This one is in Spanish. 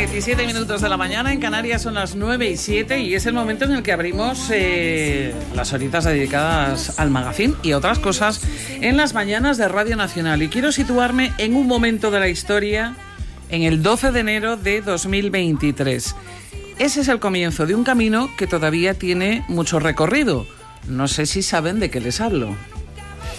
17 de la mañana, en Canarias son las 9:07 y es el momento en el que abrimos las horitas dedicadas al magazín y otras cosas en las mañanas de Radio Nacional. Y quiero situarme en un momento de la historia, en el 12 de enero de 2023. Ese es el comienzo de un camino que todavía tiene mucho recorrido. No sé si saben de qué les hablo.